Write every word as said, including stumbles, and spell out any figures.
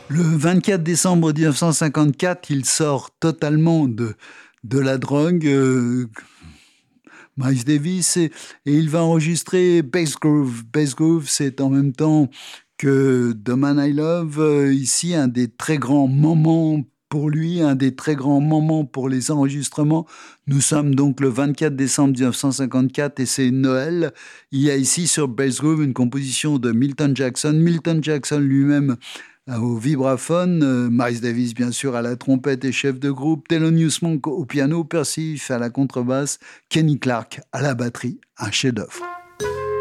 Le vingt-quatre décembre mille neuf cent cinquante-quatre, il sort totalement de, de la drogue, euh, Miles Davis, et, et il va enregistrer Bass Groove. Bass Groove, c'est en même temps que The Man I Love, euh, ici, un des très grands moments pour lui, un des très grands moments pour les enregistrements. Nous sommes donc le vingt-quatre décembre mille neuf cent cinquante-quatre et c'est Noël. Il y a ici sur Bass Groove une composition de Milton Jackson. Milton Jackson lui-même euh, au vibraphone, euh, Miles Davis bien sûr à la trompette et chef de groupe, Thelonious Monk au piano, Percy à la contrebasse, Kenny Clarke à la batterie, un chef-d'œuvre.